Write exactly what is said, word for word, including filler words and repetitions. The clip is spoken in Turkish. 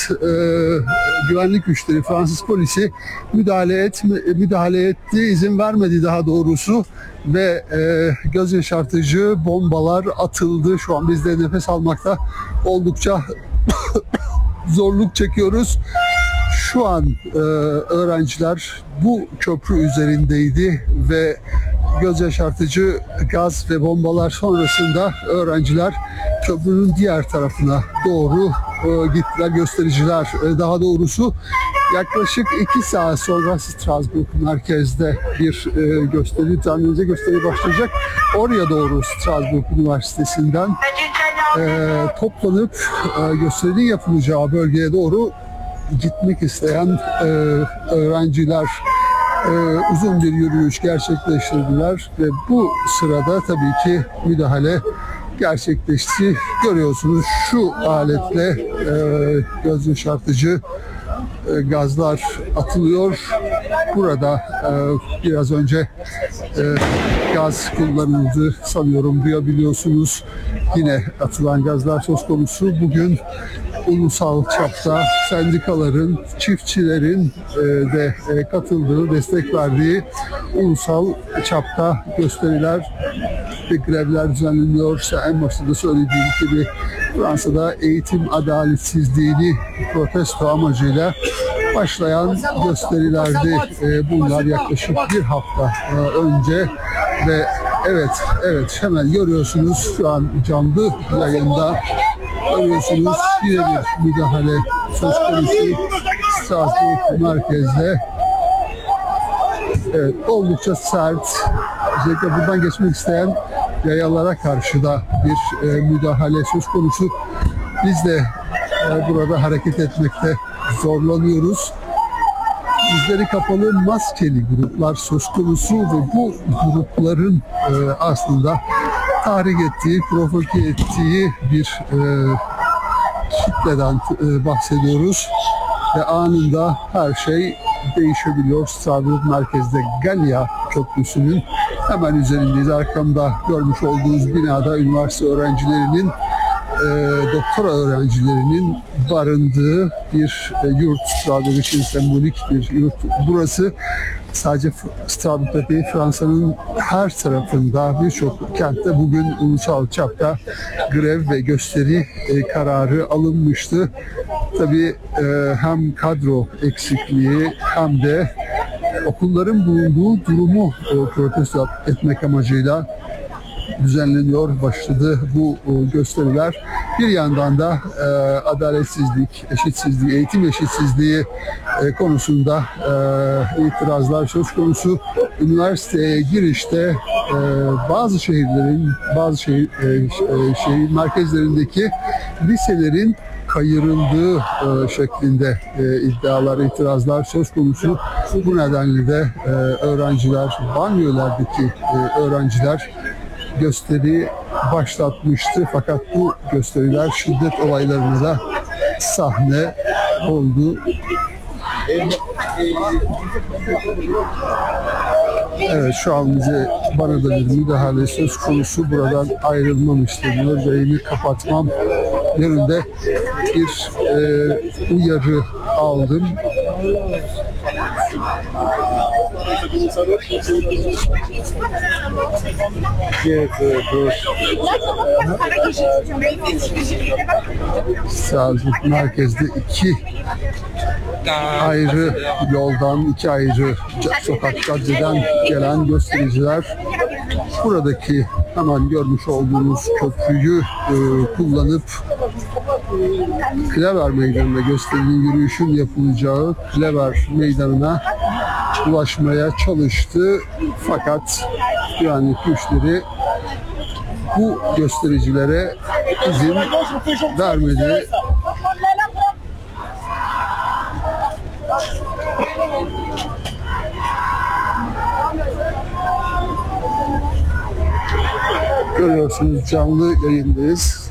e, güvenlik güçleri, Fransız polisi müdahale etme, müdahale etti, izin vermedi daha doğrusu ve e, göz yaşartıcı bombalar atıldı. Şu an biz de nefes almakta oldukça zorluk çekiyoruz. Şu an e, öğrenciler bu köprü üzerindeydi ve göz yaşartıcı gaz ve bombalar sonrasında öğrenciler köprünün diğer tarafına doğru e, gittiler. Göstericiler e, daha doğrusu yaklaşık iki saat sonra Strasbourg merkezde bir e, gösteri, tahmininize gösteri başlayacak. Oraya doğru Strasbourg Üniversitesi'nden e, toplanıp e, gösterinin yapılacağı bölgeye doğru gitmek isteyen e, öğrenciler e, uzun bir yürüyüş gerçekleştirdiler ve bu sırada tabii ki müdahale gerçekleşti. Görüyorsunuz şu aletle e, göz yaşartıcı e, gazlar atılıyor. Burada e, biraz önce e, gaz kullanıldı sanıyorum, duyabiliyorsunuz. Yine atılan gazlar söz konusu. Bugün ulusal çapta sendikaların, çiftçilerin e, de e, katıldığı, destek verdiği ulusal çapta gösteriler ve grevler düzenleniyor. İşte en başta da söylediğim gibi Fransa'da eğitim adaletsizliğini protesto amacıyla başlayan gösterilerdi. E, bunlar yaklaşık bir hafta e, önce ve evet, evet hemen görüyorsunuz şu an canlı yayında görüyorsunuz yine bir müdahale söz konusu Strasbourg merkezde. Evet, oldukça sert. Özellikle buradan geçmek isteyen yayalara karşı da bir e, müdahale söz konusu. Biz de e, burada hareket etmekte zorlanıyoruz. Yüzleri kapalı maskeli gruplar söz konusu ve bu grupların e, aslında tahrik ettiği, provoke ettiği bir e, kitleden e, bahsediyoruz ve anında her şey değişebiliyor. Strasbourg merkezde Gallia Köprüsü'nün hemen üzerindeyiz. Arkamda görmüş olduğunuz binada üniversite öğrencilerinin, e, doktora öğrencilerinin barındığı bir e, yurt. Strasbourg için sembolik bir yurt. Burası sadece Strasbourg'da değil, Fransa'nın her tarafında birçok kentte bugün ulusal çapta grev ve gösteri e, kararı alınmıştı. Tabii e, hem kadro eksikliği hem de okulların bulunduğu durumu e, protesto etmek amacıyla düzenleniyor, başladı bu e, gösteriler. Bir yandan da e, adaletsizlik, eşitsizliği, eğitim eşitsizliği e, konusunda e, itirazlar söz konusu. Üniversiteye girişte e, bazı şehirlerin, bazı şehir, e, şehir merkezlerindeki liselerin kayırıldığı e, şeklinde e, iddialar, itirazlar söz konusu. Bu nedenle de e, öğrenciler, banyolardaki e, öğrenciler gösteri başlatmıştı. Fakat bu gösteriler şiddet olaylarına da sahne oldu. Evet, şu an bize bana da bir müdahale söz konusu. Buradan ayrılmam isteniyor. Yayını kapatmam yönünde bir e, uyarı aldım. Strasbourg merkezde iki ayrı yoldan, iki ayrı sokak caddeden gelen göstericiler buradaki hemen görmüş olduğunuz köprüyü e, kullanıp Kleber Meydanı'na, gösterinin, yürüyüşün yapılacağı Kleber Meydanı'na ulaşmaya çalıştı. Fakat güvenlik güçleri bu göstericilere izin vermedi. Görüyorsunuz, canlı yayındayız.